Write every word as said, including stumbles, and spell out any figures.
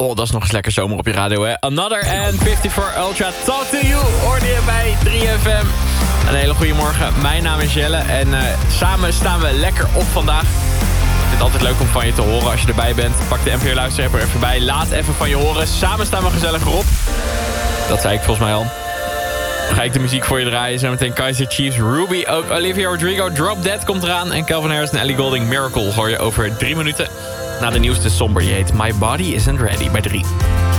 Oh, dat is nog eens lekker zomer op je radio, hè. Another and vijfenvijftig Ultra Talk to You hoorde je bij drie F M. Een hele goede morgen. Mijn naam is Jelle en uh, samen staan we lekker op vandaag. Ik vind het altijd leuk om van je te horen als je erbij bent. Pak de N P R Luisterapp er even bij. Laat even van je horen. Samen staan we gezellig op. Dat zei ik volgens mij al. Ga ik de muziek voor je draaien. Zometeen Kaiser Chiefs, Ruby, ook Olivia Rodrigo, Drop Dead komt eraan. En Calvin Harris en Ellie Goulding, Miracle hoor je over drie minuten. Na de nieuwste somber, je heet My Body Isn't Ready bij drie.